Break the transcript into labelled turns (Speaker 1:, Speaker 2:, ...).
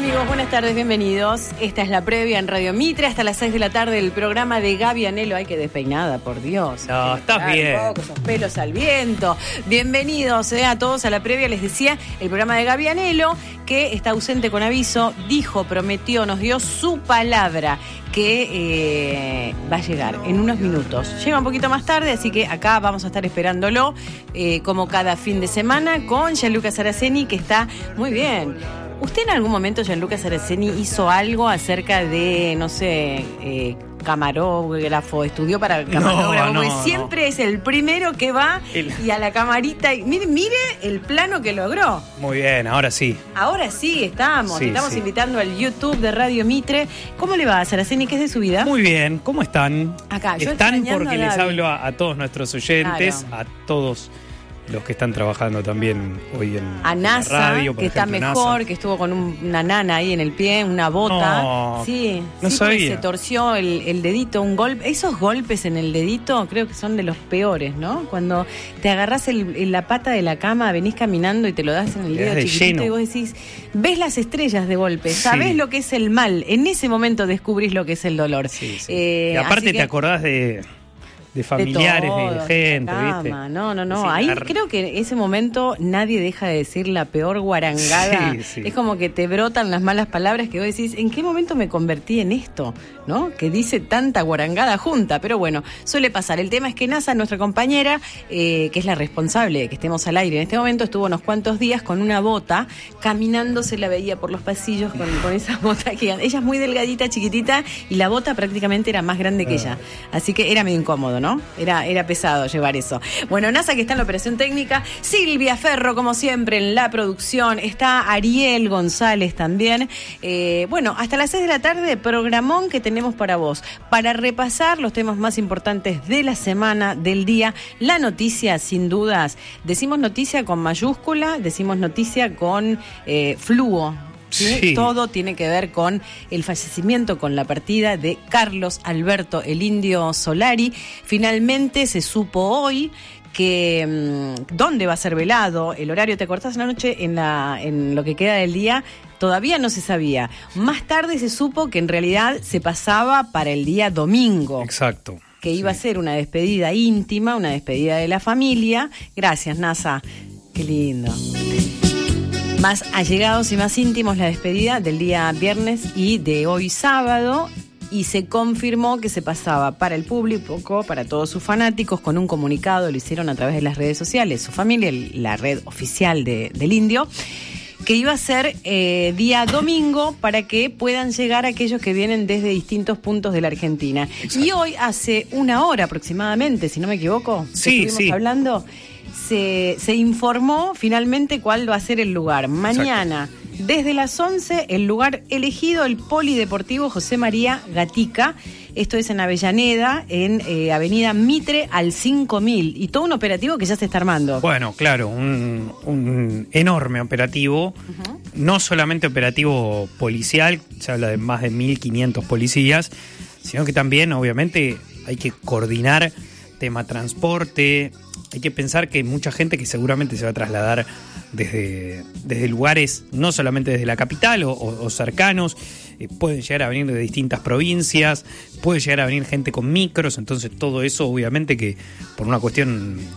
Speaker 1: amigos? Buenas tardes, bienvenidos. Esta es la previa en Radio Mitre hasta las 6 de la tarde del programa de Gaby Anelo. Ay, qué despeinada, por Dios.
Speaker 2: No, estás bien.
Speaker 1: Poco, esos pelos al viento. Bienvenidos a todos a la previa. Les decía, el programa de Gaby Anelo, que está ausente con aviso, dijo, prometió, nos dio su palabra que va a llegar en unos minutos. Llega un poquito más tarde, así que acá vamos a estar esperándolo como cada fin de semana con Gianluca Saraceni, que está muy bien. ¿Usted en algún momento, Gianluca Saraceni, hizo algo acerca de, no sé, camarógrafo, estudió para camarógrafo?
Speaker 2: No,
Speaker 1: porque siempre es el primero que va y a la camarita. Y mire el plano que logró.
Speaker 2: Muy bien, ahora sí.
Speaker 1: Ahora sí, estamos invitando al YouTube de Radio Mitre. ¿Cómo le va a Saraceni? ¿Qué es de su vida?
Speaker 2: Muy bien, ¿cómo están?
Speaker 1: Acá, yo
Speaker 2: están porque les hablo a todos nuestros oyentes, claro, a todos los que están trabajando también hoy en
Speaker 1: a NASA,
Speaker 2: la radio,
Speaker 1: que ejemplo, está mejor, NASA, que estuvo con una nana ahí en el pie, una bota.
Speaker 2: No,
Speaker 1: sí,
Speaker 2: no sabía.
Speaker 1: Se torció el dedito, un golpe. Esos golpes en el dedito creo que son de los peores, ¿no? Cuando te agarrás la pata de la cama, venís caminando y te lo das en el dedo chiquitito lleno. Y vos decís, ves las estrellas de golpe, sabés lo que es el mal. En ese momento descubrís lo que es el dolor.
Speaker 2: Sí, sí. Y aparte te acordás de familiares, de gente, ¿viste?
Speaker 1: No.
Speaker 2: Sí,
Speaker 1: ahí creo que ese momento nadie deja de decir la peor guarangada.
Speaker 2: Sí.
Speaker 1: Es como que te brotan las malas palabras que vos decís, ¿en qué momento me convertí en esto? ¿No? Que dice tanta guarangada junta. Pero bueno, suele pasar. El tema es que NASA, nuestra compañera, que es la responsable de que estemos al aire en este momento, estuvo unos cuantos días con una bota, caminando, se la veía por los pasillos con esa bota que ella es muy delgadita, chiquitita, y la bota prácticamente era más grande que ella. Así que era medio incómodo, ¿no? Era pesado llevar eso. Bueno, NASA, que está en la operación técnica, Silvia Ferro, como siempre, en la producción, está Ariel González también. Bueno, hasta las 6 de la tarde, programón que tenemos para vos, para repasar los temas más importantes de la semana, del día, la noticia, sin dudas. Decimos noticia con mayúscula, decimos noticia con fluo. Sí. Todo tiene que ver con el fallecimiento, con la partida de Carlos Alberto el Indio Solari. Finalmente se supo hoy que dónde va a ser velado, el horario. Te cortás la noche en lo que queda del día. Todavía no se sabía. Más tarde se supo que en realidad se pasaba para el día domingo.
Speaker 2: Exacto.
Speaker 1: Que iba a ser una despedida íntima, una despedida de la familia. Gracias, NASA. Qué lindo. Más allegados y más íntimos la despedida del día viernes y de hoy sábado, y se confirmó que se pasaba para el público, para todos sus fanáticos, con un comunicado, lo hicieron a través de las redes sociales, su familia, la red oficial del Indio, que iba a ser día domingo para que puedan llegar aquellos que vienen desde distintos puntos de la Argentina. Exacto. Y hoy, hace una hora aproximadamente, si no me equivoco, estuvimos hablando, se informó finalmente cuál va a ser el lugar. Mañana, exacto, desde las 11, el lugar elegido, el Polideportivo José María Gatica. Esto es en Avellaneda, en Avenida Mitre al 5000. Y todo un operativo que ya se está armando.
Speaker 2: Bueno, claro, un enorme operativo. Uh-huh. No solamente operativo policial, se habla de más de 1.500 policías, sino que también, obviamente, hay que coordinar tema transporte. Hay que pensar que hay mucha gente que seguramente se va a trasladar desde lugares, no solamente desde la capital o cercanos, pueden llegar a venir de distintas provincias, puede llegar a venir gente con micros, entonces todo eso obviamente que por una cuestión